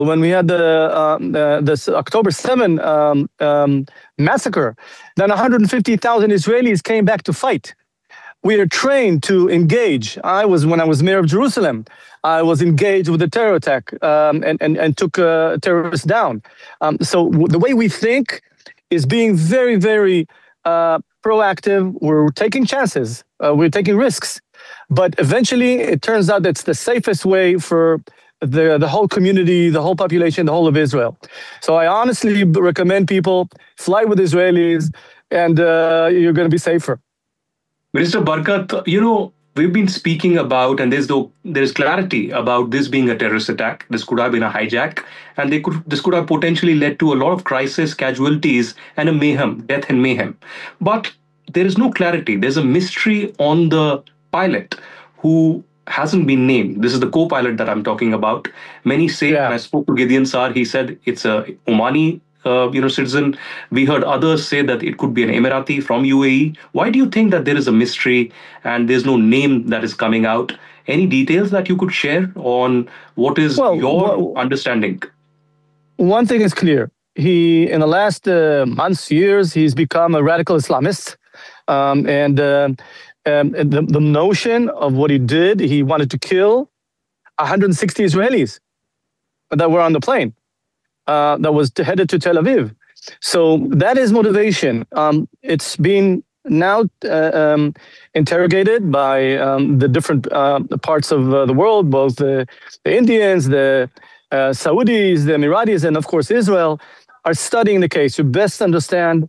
when we had this October 7 massacre, then 150,000 Israelis came back to fight. We are trained to engage. When I was mayor of Jerusalem, I was engaged with the terror attack and took terrorists down. So the way we think is being very, very proactive. We're taking chances. We're taking risks. But eventually, it turns out that's the safest way for the whole community, the whole population, the whole of Israel. So I honestly recommend people fly with Israelis, and you're going to be safer. Minister Barakat, we've been speaking about, and there's clarity about this being a terrorist attack. This could have been a hijack, and this could have potentially led to a lot of crisis, casualties, and a mayhem, death and mayhem. But there is no clarity. There's a mystery on the pilot who hasn't been named. This is the co-pilot that I'm talking about. Many say, and I spoke to Gideon Sar, he said it's a Omani citizen. We heard others say that it could be an Emirati from UAE. Why do you think that there is a mystery and there's no name that is coming out? Any details that you could share on what is your understanding? One thing is clear. In the last months, years, he's become a radical Islamist. And the notion of what he did, he wanted to kill 160 Israelis that were on the plane. That was headed to Tel Aviv. So that is motivation. It's been now interrogated by the different parts of the world, both the Indians, the Saudis, the Emiratis, and of course Israel are studying the case to best understand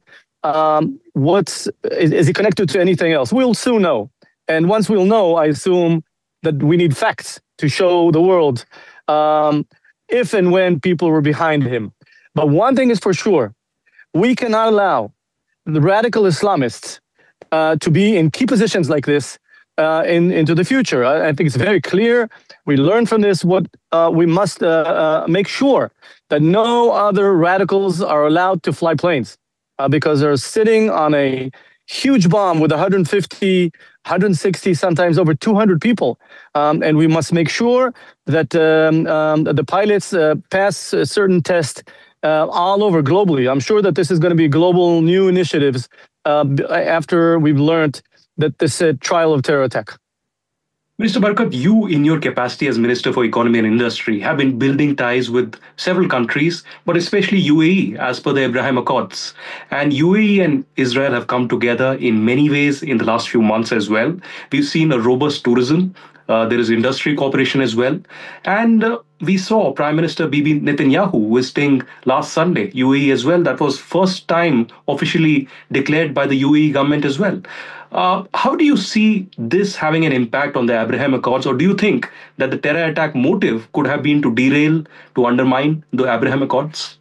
is he connected to anything else. We'll soon know. And once we'll know, I assume that we need facts to show the world if and when people were behind him. But one thing is for sure, we cannot allow the radical Islamists to be in key positions like this into the future. I think it's very clear. We learn from this what we must make sure that no other radicals are allowed to fly planes because they're sitting on a huge bomb with 150, 160, sometimes over 200 people. And we must make sure that the pilots pass certain tests all over globally. I'm sure that this is going to be global new initiatives after we've learned that this trial of terror attack. Minister Barakat, you in your capacity as Minister for Economy and Industry have been building ties with several countries, but especially UAE as per the Abraham Accords. And UAE and Israel have come together in many ways in the last few months as well. We've seen a robust tourism. There is industry cooperation as well. And we saw Prime Minister Bibi Netanyahu visiting last Sunday, UAE as well. That was first time officially declared by the UAE government as well. How do you see this having an impact on the Abraham Accords? Or do you think that the terror attack motive could have been to derail, to undermine the Abraham Accords?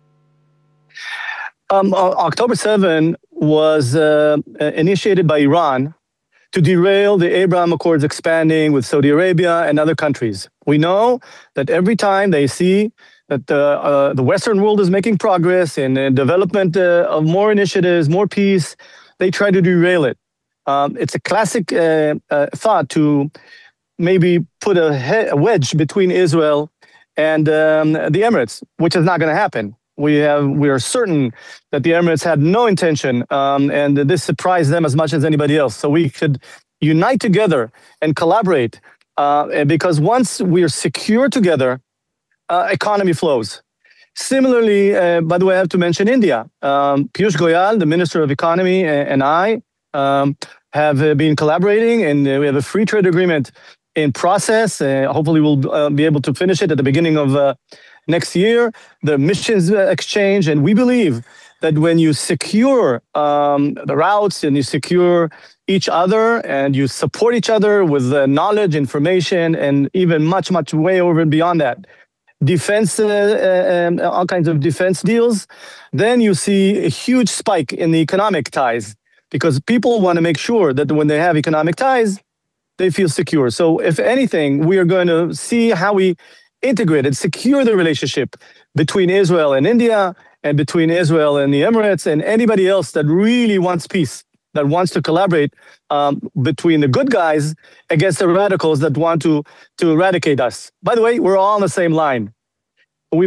October 7 was initiated by Iran to derail the Abraham Accords expanding with Saudi Arabia and other countries. We know that every time they see that the Western world is making progress in development of more initiatives, more peace, they try to derail it. It's a classic thought to maybe put a wedge between Israel and the Emirates, which is not going to happen. We are certain that the Emirates had no intention, and this surprised them as much as anybody else. So we should unite together and collaborate, because once we are secure together, economy flows. Similarly, by the way, I have to mention India. Piyush Goyal, the Minister of Economy, and I have been collaborating, and we have a free trade agreement in process. Hopefully, we'll be able to finish it at the beginning of next year, the missions exchange. And we believe that when you secure the routes and you secure each other and you support each other with knowledge, information, and even much, much way over and beyond that, defense, all kinds of defense deals, then you see a huge spike in the economic ties because people want to make sure that when they have economic ties, they feel secure. So if anything, we are going to see how we integrate and secure the relationship between Israel and India and between Israel and the Emirates and anybody else that really wants peace, that wants to collaborate between the good guys against the radicals that want to eradicate us. By the way, we're all on the same line.